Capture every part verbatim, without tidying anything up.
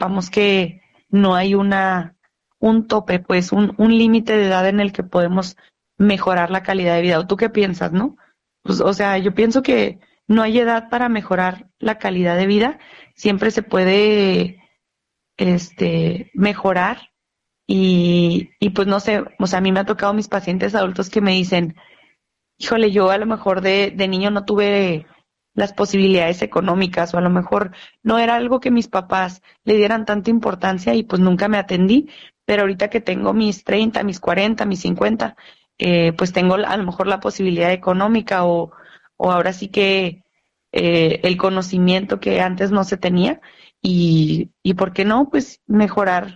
sepamos que no hay una un tope, pues un, un límite de edad en el que podemos mejorar la calidad de vida. ¿O tú qué piensas, no? Pues, o sea, yo pienso que no hay edad para mejorar la calidad de vida. Siempre se puede este, mejorar y, y pues no sé, o sea, a mí me ha tocado mis pacientes adultos que me dicen, híjole, yo a lo mejor de, de niño no tuve las posibilidades económicas o a lo mejor no era algo que mis papás le dieran tanta importancia y pues nunca me atendí, pero ahorita que tengo mis treinta, mis cuarenta, mis cincuenta, eh, pues tengo a lo mejor la posibilidad económica o, o ahora sí que eh, el conocimiento que antes no se tenía y, y ¿por qué no? Pues mejorar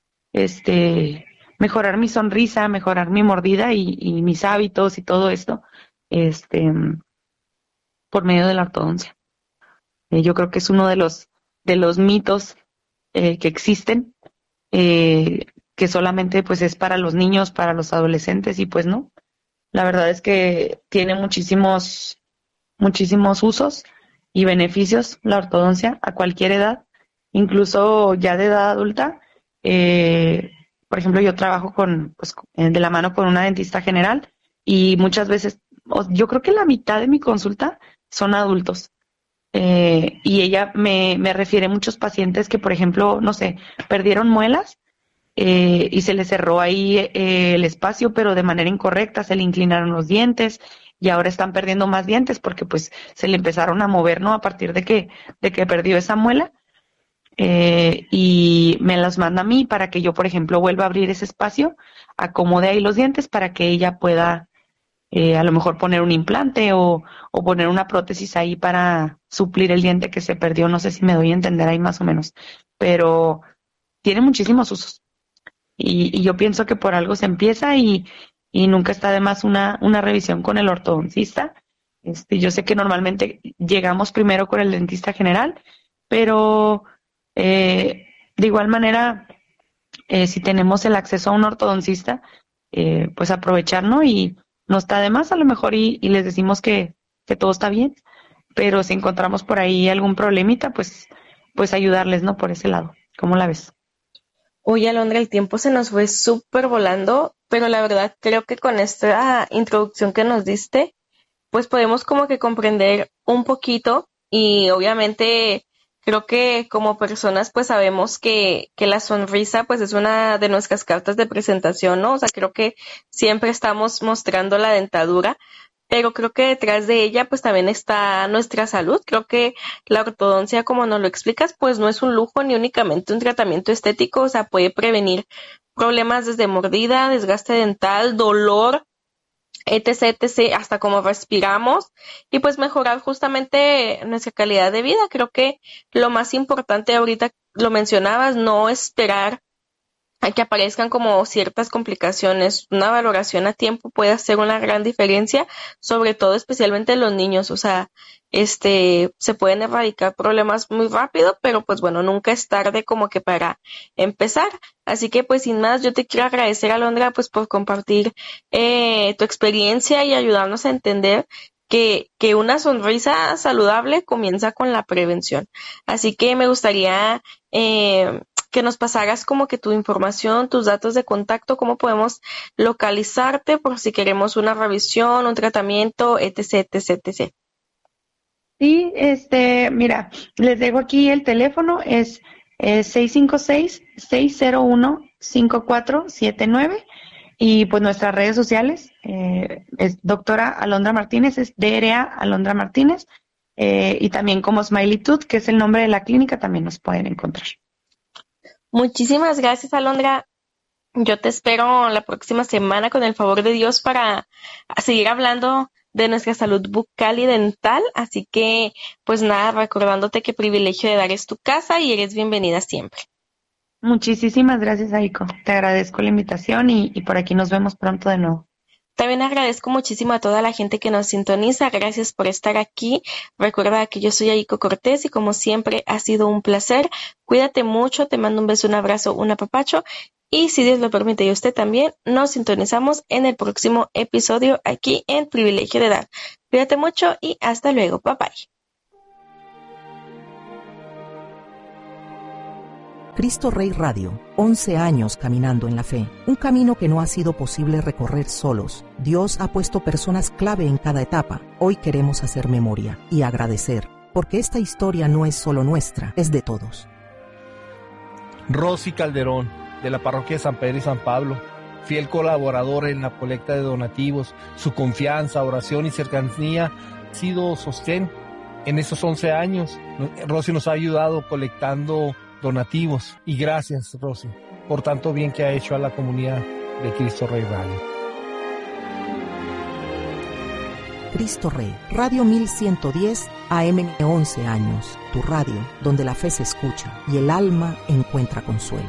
este, mejorar mi sonrisa, mejorar mi mordida y, y mis hábitos y todo esto, este, por medio de la ortodoncia. Eh, yo creo que es uno de los, de los mitos eh, que existen, eh, que solamente pues es para los niños, para los adolescentes y pues no. La verdad es que tiene muchísimos, muchísimos usos y beneficios la ortodoncia a cualquier edad, incluso ya de edad adulta. Eh, por ejemplo, yo trabajo con, pues, eh, de la mano con una dentista general y muchas veces, o- yo creo que la mitad de mi consulta son adultos. Eh, y ella me, me refiere muchos pacientes que, por ejemplo, no sé, perdieron muelas eh, y se le cerró ahí eh, el espacio, pero de manera incorrecta, se le inclinaron los dientes y ahora están perdiendo más dientes porque pues se le empezaron a mover, ¿no? A partir de que, de que perdió esa muela eh, y me las manda a mí para que yo, por ejemplo, vuelva a abrir ese espacio, acomode ahí los dientes para que ella pueda eh, a lo mejor poner un implante o, o poner una prótesis ahí para suplir el diente que se perdió. No sé si me doy a entender ahí más o menos, pero tiene muchísimos usos. Y, y yo pienso que por algo se empieza y, y nunca está de más una, una revisión con el ortodoncista. Este, yo sé que normalmente llegamos primero con el dentista general, pero eh, de igual manera, eh, si tenemos el acceso a un ortodoncista, eh, pues aprovechar, ¿no? Y no está de más a lo mejor y, y les decimos que, que todo está bien, pero si encontramos por ahí algún problemita, pues, pues ayudarles, ¿no? Por ese lado. ¿Cómo la ves? Oye, Alondra, el tiempo se nos fue súper volando, pero la verdad creo que con esta introducción que nos diste, pues podemos como que comprender un poquito y obviamente creo que como personas pues sabemos que, que la sonrisa pues es una de nuestras cartas de presentación, ¿no? O sea, creo que siempre estamos mostrando la dentadura, pero creo que detrás de ella pues también está nuestra salud. Creo que la ortodoncia, como nos lo explicas, pues no es un lujo ni únicamente un tratamiento estético, o sea, puede prevenir problemas desde mordida, desgaste dental, dolor, etc, etc, hasta cómo respiramos y pues mejorar justamente nuestra calidad de vida. Creo que lo más importante ahorita lo mencionabas, no esperar a que aparezcan como ciertas complicaciones. Una valoración a tiempo puede hacer una gran diferencia, sobre todo especialmente en los niños. O sea, este, se pueden erradicar problemas muy rápido, pero pues bueno, nunca es tarde como que para empezar. Así que pues sin más, yo te quiero agradecer, Alondra, pues por compartir eh, tu experiencia y ayudarnos a entender que, que una sonrisa saludable comienza con la prevención. Así que me gustaría eh, que nos pasaras como que tu información, tus datos de contacto, cómo podemos localizarte por si queremos una revisión, un tratamiento, etc, etc, etc. Sí, este, mira, les dejo aquí el teléfono, es eh, seis cinco seis, seis cero uno, cinco cuatro siete nueve y pues nuestras redes sociales eh, es doctora Alondra Martínez, es D R A Alondra Martínez eh, y también como Smiley Tooth, que es el nombre de la clínica, también nos pueden encontrar. Muchísimas gracias, Alondra. Yo te espero la próxima semana con el favor de Dios para seguir hablando de nuestra salud bucal y dental. Así que, pues nada, recordándote que privilegio de dar es tu casa y eres bienvenida siempre. Muchísimas gracias, Aiko. Te agradezco la invitación y, y por aquí nos vemos pronto de nuevo. También agradezco muchísimo a toda la gente que nos sintoniza. Gracias por estar aquí. Recuerda que yo soy Aiko Cortés y como siempre ha sido un placer. Cuídate mucho, te mando un beso, un abrazo, un apapacho. Y si Dios lo permite y usted también, nos sintonizamos en el próximo episodio aquí en Privilegio de Dar. Cuídate mucho y hasta luego. Bye bye. Cristo Rey Radio, once años caminando en la fe, un camino que no ha sido posible recorrer solos. Dios ha puesto personas clave en cada etapa. Hoy queremos hacer memoria y agradecer, porque esta historia no es solo nuestra, es de todos. Rosy Calderón, de la parroquia San Pedro y San Pablo, fiel colaboradora en la colecta de donativos. Su confianza, oración y cercanía ha sido sostén en esos once años. Rosy nos ha ayudado colectando donativos. Y gracias, Rosy, por tanto bien que ha hecho a la comunidad de Cristo Rey Radio. Cristo Rey, Radio mil ciento diez A M, once años. Tu radio, donde la fe se escucha y el alma encuentra consuelo.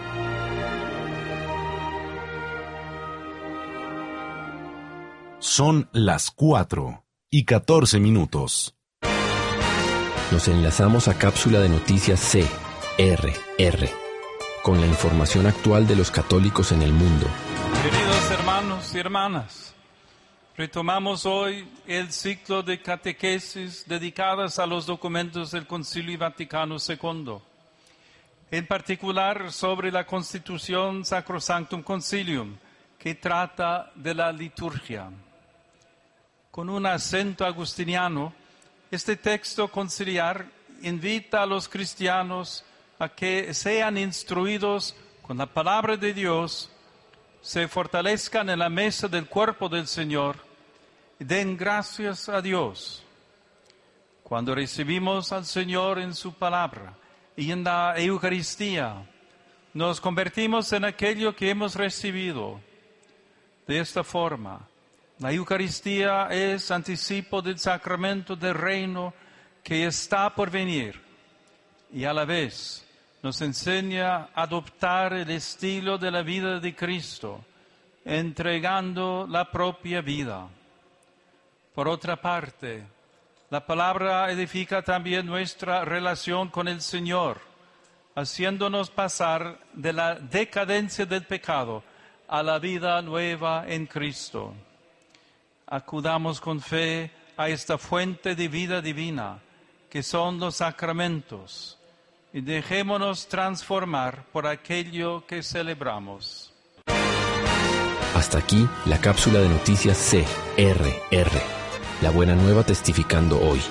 Son las cuatro y catorce minutos. Nos enlazamos a cápsula de noticias C R R, con la información actual de los católicos en el mundo. Queridos hermanos y hermanas, retomamos hoy el ciclo de catequesis dedicadas a los documentos del Concilio Vaticano segundo, en particular sobre la Constitución Sacrosanctum Concilium, que trata de la liturgia. Con un acento agustiniano, este texto conciliar invita a los cristianos a que sean instruidos con la palabra de Dios, se fortalezcan en la mesa del cuerpo del Señor y den gracias a Dios. Cuando recibimos al Señor en su palabra y en la Eucaristía, nos convertimos en aquello que hemos recibido. De esta forma, la Eucaristía es anticipo del sacramento del reino que está por venir y a la vez nos enseña a adoptar el estilo de la vida de Cristo, entregando la propia vida. Por otra parte, la palabra edifica también nuestra relación con el Señor, haciéndonos pasar de la decadencia del pecado a la vida nueva en Cristo. Acudamos con fe a esta fuente de vida divina, que son los sacramentos, y dejémonos transformar por aquello que celebramos. Hasta aquí la cápsula de noticias C R R, la buena nueva testificando hoy.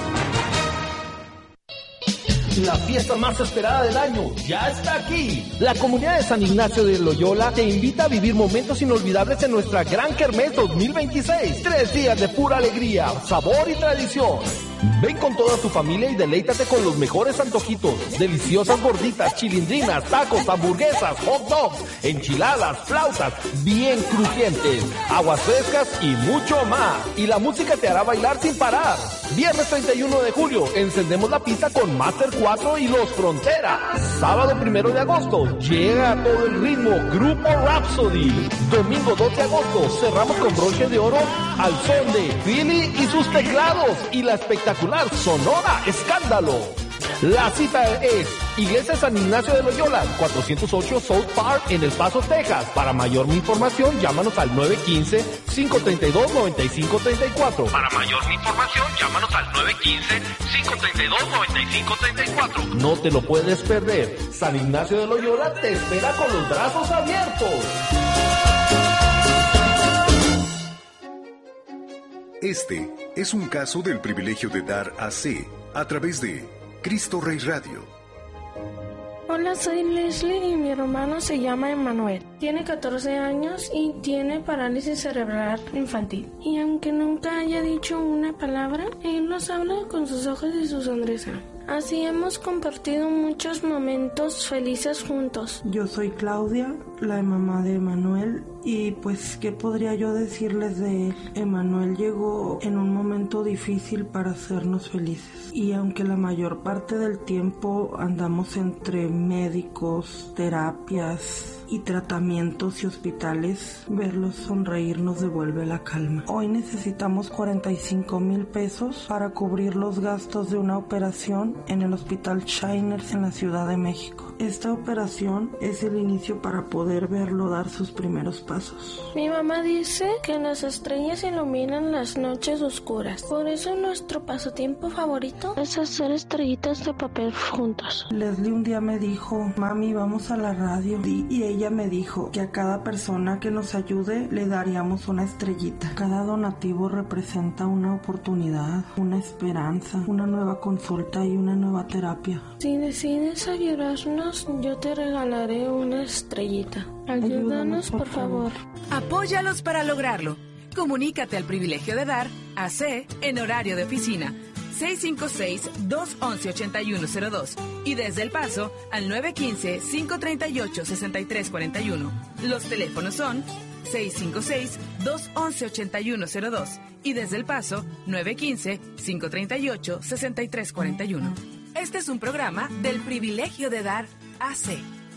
La fiesta más esperada del año ya está aquí. La comunidad de San Ignacio de Loyola te invita a vivir momentos inolvidables en nuestra Gran Kermés dos mil veintiséis. Tres días de pura alegría, sabor y tradición. Ven con toda tu familia y deleítate con los mejores antojitos, deliciosas gorditas, chilindrinas, tacos, hamburguesas, hot dogs, enchiladas, flautas, bien crujientes, aguas frescas y mucho más. Y la música te hará bailar sin parar. Viernes treinta y uno de julio, encendemos la pista con Master cuatro y Los Frontera. Sábado primero de agosto, llega a todo el ritmo Grupo Rhapsody. Domingo dos de agosto, cerramos con broche de oro al son de Philly y sus teclados y la espectacular Sonora Escándalo. La cita es Iglesia San Ignacio de Loyola, cuatrocientos ocho South Park en El Paso, Texas. Para mayor información, llámanos al nueve uno cinco, cinco tres dos, nueve cinco tres cuatro. Para mayor información, llámanos al nueve uno cinco, cinco tres dos, nueve cinco tres cuatro. No te lo puedes perder. San Ignacio de Loyola te espera con los brazos abiertos. Este es un caso del privilegio de dar a C a través de Cristo Rey Radio. Hola, soy Leslie y mi hermano se llama Emanuel. Tiene catorce años y tiene parálisis cerebral infantil. Y aunque nunca haya dicho una palabra, él nos habla con sus ojos y su sonrisa. Así hemos compartido muchos momentos felices juntos. Yo soy Claudia, la mamá de Emanuel, y pues, ¿qué podría yo decirles de él? Emanuel llegó en un momento difícil para hacernos felices. Y aunque la mayor parte del tiempo andamos entre médicos, terapias y tratamientos y hospitales, verlos sonreír nos devuelve la calma. Hoy necesitamos cuarenta y cinco mil pesos para cubrir los gastos de una operación en el Hospital Shiners en la Ciudad de México. Esta operación es el inicio para poder verlo dar sus primeros pasos. Mi mamá dice que las estrellas iluminan las noches oscuras. Por eso nuestro pasatiempo favorito es hacer estrellitas de papel juntos. Leslie un día me dijo, mami, vamos a la radio. Y ella me dijo que a cada persona que nos ayude le daríamos una estrellita. Cada donativo representa una oportunidad, una esperanza, una nueva consulta y una nueva terapia. Si decides ayudarnos, yo te regalaré una estrellita. Ayúdanos, Ayúdanos por, por favor. favor. Apóyalos para lograrlo. Comunícate al Privilegio de Dar, A C, en horario de oficina. seis cinco seis, dos uno uno, ocho uno cero dos y desde El Paso al nueve uno cinco, cinco tres ocho, seis tres cuatro uno. Los teléfonos son seis cinco seis, dos uno uno, ocho uno cero dos y desde El Paso nueve uno cinco, cinco tres ocho, seis tres cuatro uno. Este es un programa del Privilegio de Dar, A C.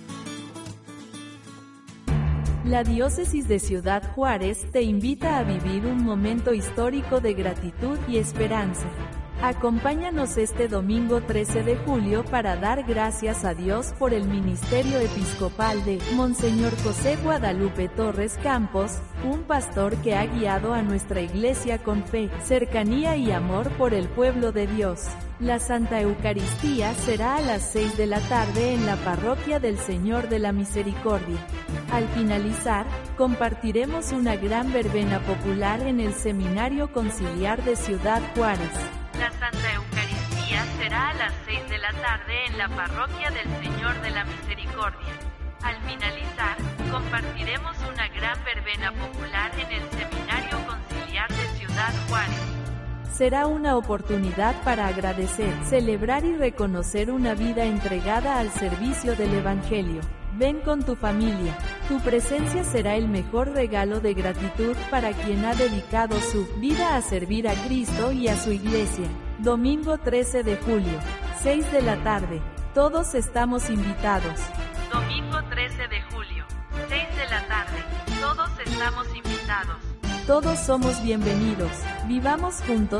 La Diócesis de Ciudad Juárez te invita a vivir un momento histórico de gratitud y esperanza. Acompáñanos este domingo trece de julio para dar gracias a Dios por el ministerio episcopal de Monseñor José Guadalupe Torres Campos, un pastor que ha guiado a nuestra iglesia con fe, cercanía y amor por el pueblo de Dios. La Santa Eucaristía será a las seis de la tarde en la Parroquia del Señor de la Misericordia. Al finalizar, compartiremos una gran verbena popular en el Seminario Conciliar de Ciudad Juárez. La Santa Eucaristía será a las seis de la tarde en la Parroquia del Señor de la Misericordia. Al finalizar, compartiremos una gran verbena popular en el Seminario Conciliar de Ciudad Juárez. Será una oportunidad para agradecer, celebrar y reconocer una vida entregada al servicio del Evangelio. Ven con tu familia. Tu presencia será el mejor regalo de gratitud para quien ha dedicado su vida a servir a Cristo y a su iglesia. Domingo trece de julio, seis de la tarde. Todos estamos invitados. Domingo trece de julio, seis de la tarde. Todos estamos invitados. Todos somos bienvenidos. Vivamos juntos